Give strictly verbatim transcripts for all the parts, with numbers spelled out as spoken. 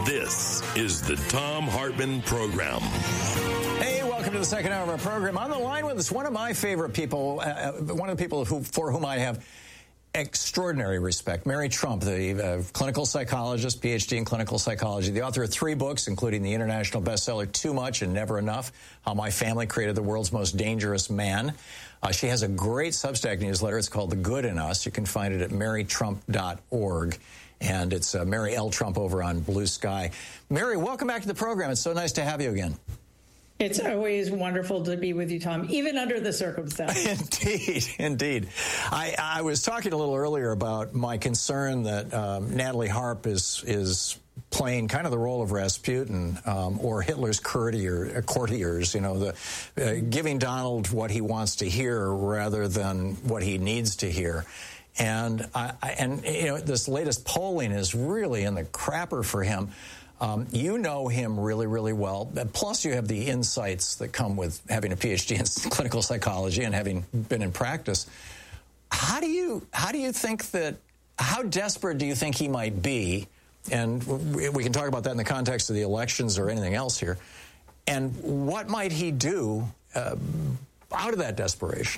This is the Thom Hartmann Program. Hey, welcome to the second hour of our program. On the line with us, one of my favorite people, uh, one of the people who, for whom I have extraordinary respect, Mary Trump, the uh, clinical psychologist, P H D in clinical psychology, the author of three books, including the international bestseller Too Much and Never Enough, How My Family Created the World's Most Dangerous Man. Uh, she has a great Substack newsletter. It's called The Good in Us. You can find it at mary trump dot org. And it's uh, Mary L. Trump over on Blue Sky. Mary, welcome back to the program. It's so nice to have you again. It's always wonderful to be with you, Tom, even under the circumstances. Indeed, indeed. I, I was talking a little earlier about my concern that um, Natalie Harp is is playing kind of the role of Rasputin um, or Hitler's courtier, courtiers, you know, the uh, giving Donald what he wants to hear rather than what he needs to hear. And, I, and you know, this latest polling is really in the crapper for him. Um, you know him really, really well. Plus, you have the insights that come with having a P H D in clinical psychology and having been in practice. How do you how do you think that? How desperate do you think he might be? And we, we can talk about that in the context of the elections or anything else here. And what might he do uh, out of that desperation?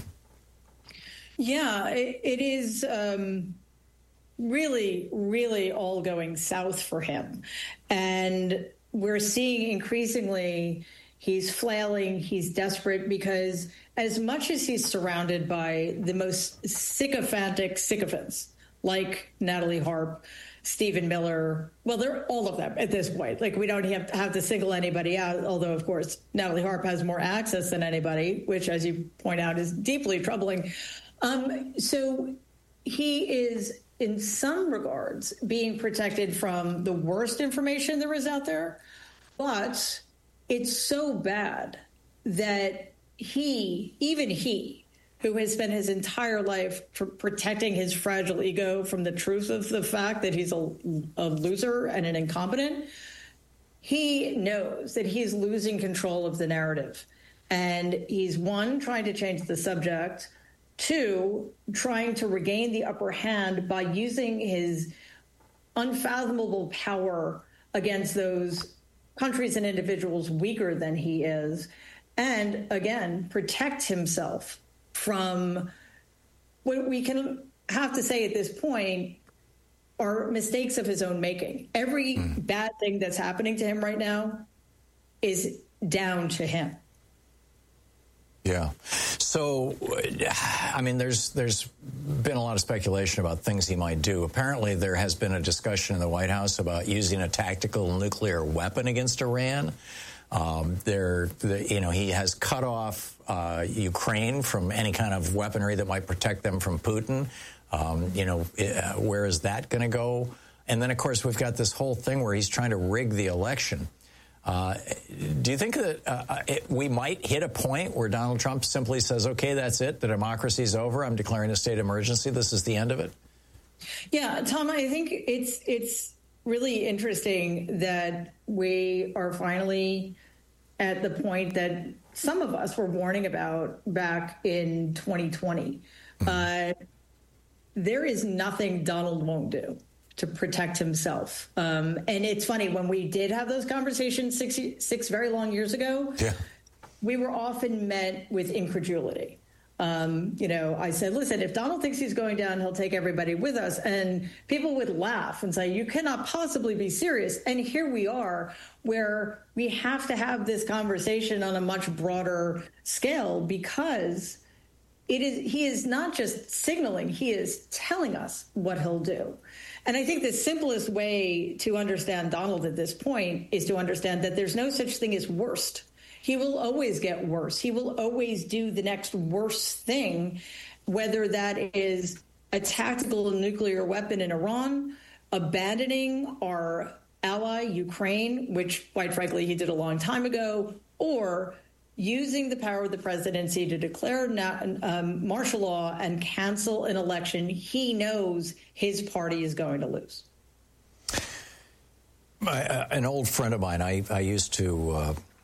Yeah, it, it is. Um really, really all going south for him. And we're seeing increasingly he's flailing, he's desperate, because as much as he's surrounded by the most sycophantic sycophants, like Natalie Harp, Stephen Miller, well, they're all of them at this point. Like, we don't have to, have to single anybody out, although, of course, Natalie Harp has more access than anybody, which, as you point out, is deeply troubling. Um, so he is, in some regards, being protected from the worst information there is out there. But it's so bad that he, even he, who has spent his entire life for protecting his fragile ego from the truth of the fact that he's a, a loser and an incompetent, he knows that he's losing control of the narrative. And he's, one, trying to change the subject, two, trying to regain the upper hand by using his unfathomable power against those countries and individuals weaker than he is, and, again, protect himself from what we can have to say at this point are mistakes of his own making. Every mm. bad thing that's happening to him right now is down to him. Yeah. So, I mean, there's there's been a lot of speculation about things he might do. Apparently, there has been a discussion in the White House about using a tactical nuclear weapon against Iran. Um, there, the, you know, he has cut off uh, Ukraine from any kind of weaponry that might protect them from Putin. Um, you know, uh, where is that going to go? And then, of course, we've got this whole thing where he's trying to rig the election. Uh, do you think that uh, it, we might hit a point where Donald Trump simply says, okay, that's it, the democracy's over, I'm declaring a state of emergency, this is the end of it? Yeah, Tom, I think it's it's really interesting that we are finally at the point that some of us were warning about back in twenty twenty. Mm-hmm. Uh, there is nothing Donald won't do to protect himself. Um, and it's funny, when we did have those conversations six, six very long years ago, yeah. we were often met with incredulity. Um, you know, I said, listen, if Donald thinks he's going down, he'll take everybody with us. And people would laugh and say, you cannot possibly be serious. And here we are, where we have to have this conversation on a much broader scale, because it is he is not just signaling, he is telling us what he'll do. And I think the simplest way to understand Donald at this point is to understand that there's no such thing as worst. He will always get worse. He will always do the next worst thing, whether that is a tactical nuclear weapon in Iran, abandoning our ally, Ukraine, which, quite frankly, he did a long time ago, or using the power of the presidency to declare um, martial law and cancel an election he knows his party is going to lose. My, uh, an old friend of mine, I, I used to uh,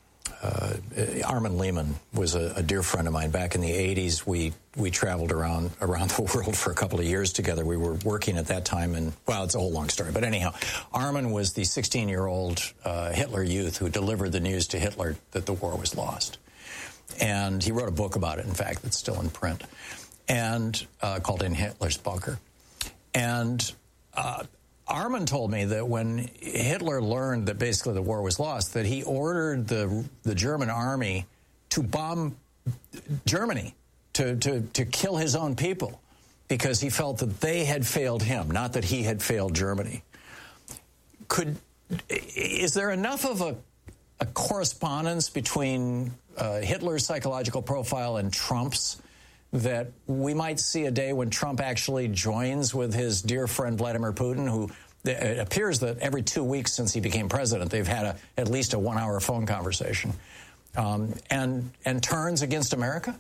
uh, Armin Lehman was a, a dear friend of mine. Back in the eighties, we we traveled around around the world for a couple of years together. We were working at that time, and well, it's a whole long story. But anyhow, Armin was the sixteen-year-old uh, Hitler youth who delivered the news to Hitler that the war was lost, and he wrote a book about it. In fact, that's still in print, and uh, called "In Hitler's Bunker," and. Uh, Armin told me that when Hitler learned that basically the war was lost, that he ordered the the German army to bomb Germany, to, to, to kill his own people, because he felt that they had failed him, not that he had failed Germany. Could is there enough of a, a correspondence between uh, Hitler's psychological profile and Trump's that we might see a day when Trump actually joins with his dear friend Vladimir Putin, who it appears that every two weeks since he became president, they've had a, at least a one-hour phone conversation, um, and and turns against America?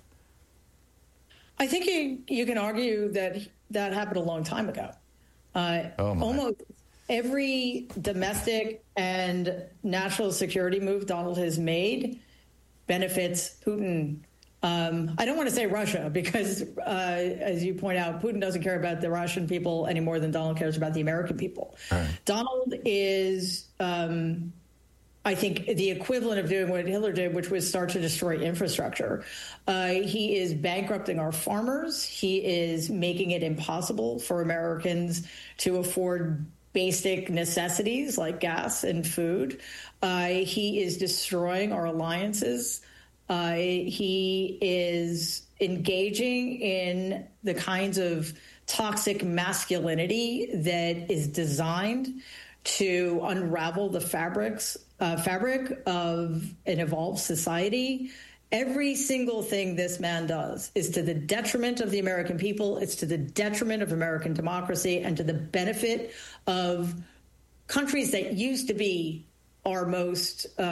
I think you, you can argue that that happened a long time ago. Uh, oh my. Almost every domestic and national security move Donald has made benefits Putin. Um, I don't want to say Russia because, uh, as you point out, Putin doesn't care about the Russian people any more than Donald cares about the American people. Right. Donald is, um, I think, the equivalent of doing what Hitler did, which was start to destroy infrastructure. Uh, he is bankrupting our farmers. He is making it impossible for Americans to afford basic necessities like gas and food. Uh, he is destroying our alliances. Uh, he is engaging in the kinds of toxic masculinity that is designed to unravel the fabrics, uh, fabric of an evolved society. Every single thing this man does is to the detriment of the American people. It's to the detriment of American democracy and to the benefit of countries that used to be our most uh,